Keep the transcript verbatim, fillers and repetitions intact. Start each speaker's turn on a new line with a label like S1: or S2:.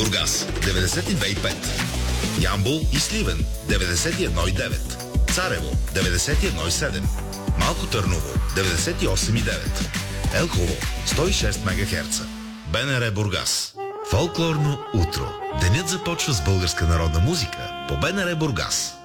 S1: Бургас деветдесет и две и пет, Ямбол и Сливен деветдесет и едно и девет, Царево деветдесет и едно и седем, Малко Търново деветдесет и осем и девет, Елхово сто и шест мегахерца. БНР Бургас. Фолклорно утро. Денят започва с българска народна музика по БНР Бургас.